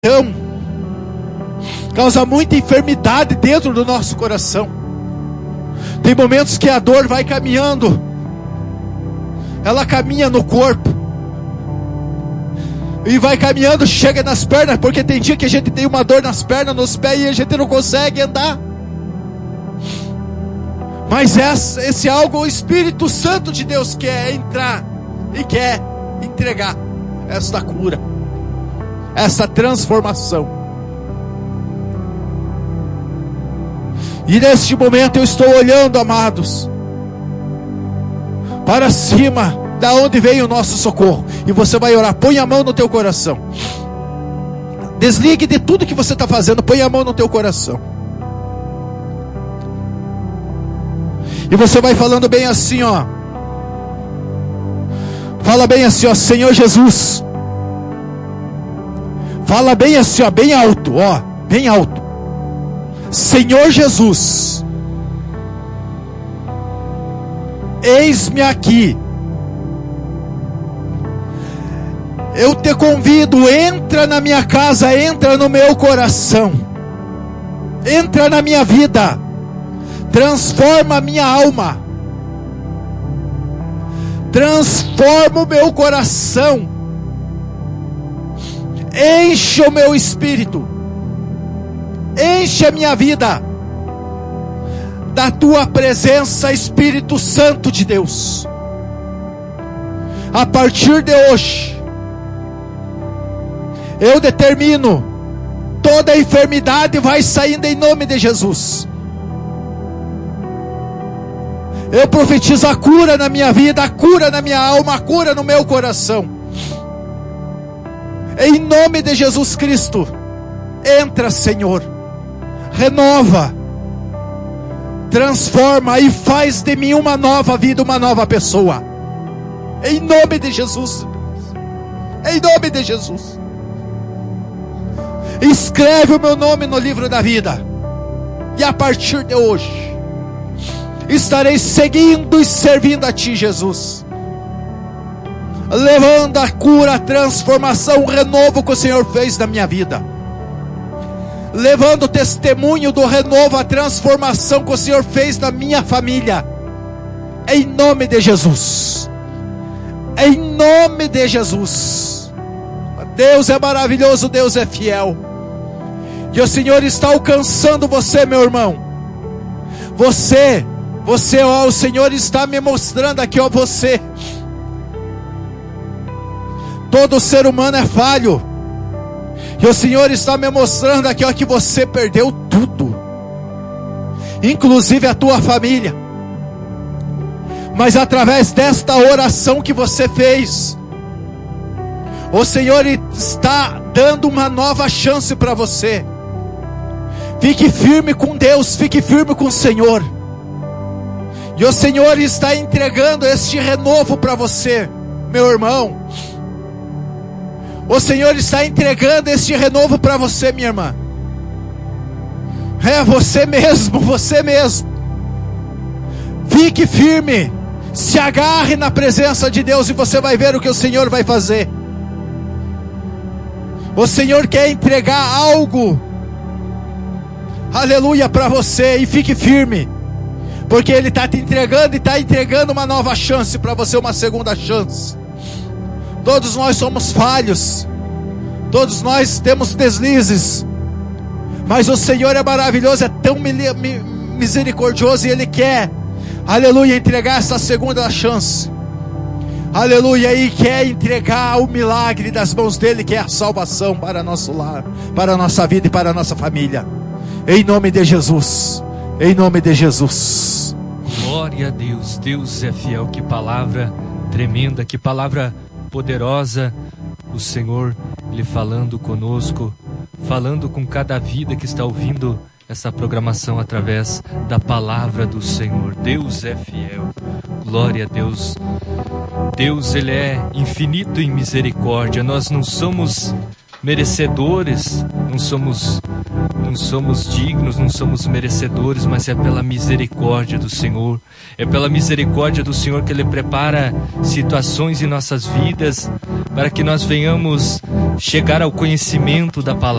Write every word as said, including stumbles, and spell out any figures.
causa muita enfermidade dentro do nosso coração. Tem momentos que a dor vai caminhando, ela caminha no corpo, e vai caminhando, chega nas pernas, porque tem dia que a gente tem uma dor nas pernas, nos pés, e a gente não consegue andar. Mas essa, esse algo, o Espírito Santo de Deus quer entrar e quer entregar esta cura, essa transformação. E neste momento eu estou olhando, amados, para cima, da onde vem o nosso socorro. E você vai orar, põe a mão no teu coração. Desligue de tudo que você está fazendo, põe a mão no teu coração. E você vai falando bem assim, ó. Fala bem assim, ó, Senhor Jesus. Fala bem assim, ó, bem alto, ó, bem alto. Senhor Jesus, eis-me aqui. Eu te convido, entra na minha casa, entra no meu coração, entra na minha vida, transforma a minha alma, transforma o meu coração, enche o meu espírito, enche a minha vida da tua presença, Espírito Santo de Deus. A partir de hoje, eu determino, toda enfermidade vai saindo em nome de Jesus. Eu profetizo a cura na minha vida, a cura na minha alma, a cura no meu coração. Em nome de Jesus Cristo, entra, Senhor, renova, transforma e faz de mim uma nova vida, uma nova pessoa. Em nome de Jesus. Em nome de Jesus. Escreve o meu nome no livro da vida. E a partir de hoje, estarei seguindo e servindo a Ti, Jesus. Levando a cura, a transformação, o renovo que o Senhor fez na minha vida. Levando o testemunho do renovo, a transformação que o Senhor fez na minha família. Em nome de Jesus. Em nome de Jesus. Deus é maravilhoso, Deus é fiel. E o Senhor está alcançando você, meu irmão. Você, você, ó, o Senhor está me mostrando aqui, ó, você. Todo ser humano é falho. E o Senhor está me mostrando aqui, ó, que você perdeu tudo, inclusive a tua família. Mas através desta oração que você fez, o Senhor está dando uma nova chance para você. Fique firme com Deus, fique firme com o Senhor. E o Senhor está entregando este renovo para você, meu irmão. O Senhor está entregando este renovo para você, minha irmã. É você mesmo, você mesmo. Fique firme, se agarre na presença de Deus e você vai ver o que o Senhor vai fazer. O Senhor quer entregar algo, aleluia, para você, e fique firme, porque Ele está te entregando e está entregando uma nova chance para você, uma segunda chance. Todos nós somos falhos, todos nós temos deslizes, mas o Senhor é maravilhoso, é tão misericordioso, e Ele quer, aleluia, entregar essa segunda chance, aleluia, e quer entregar o milagre das mãos dEle, que é a salvação para nosso lar, para a nossa vida e para a nossa família. Em nome de Jesus, em nome de Jesus. Glória a Deus, Deus é fiel. Que palavra tremenda, que palavra poderosa. O Senhor, Ele falando conosco, falando com cada vida que está ouvindo essa programação através da palavra do Senhor. Deus é fiel. Glória a Deus. Deus, Ele é infinito em misericórdia. Nós não somos merecedores, não somos, não somos dignos, não somos merecedores, mas é pela misericórdia do Senhor. É pela misericórdia do Senhor que Ele prepara situações em nossas vidas para que nós venhamos chegar ao conhecimento da palavra.